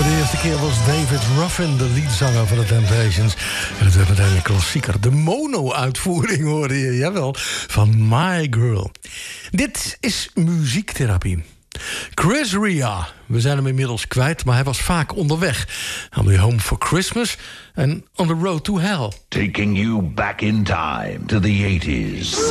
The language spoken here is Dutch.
Voor de eerste keer was David Ruffin de leadzanger van de Temptations. En het werd meteen een klassieker. De mono-uitvoering hoorde je, jawel, van My Girl. Dit is muziektherapie. Chris Rea, we zijn hem inmiddels kwijt, maar hij was vaak onderweg. On the Home for Christmas en On the Road to Hell. Taking you back in time to the 80s.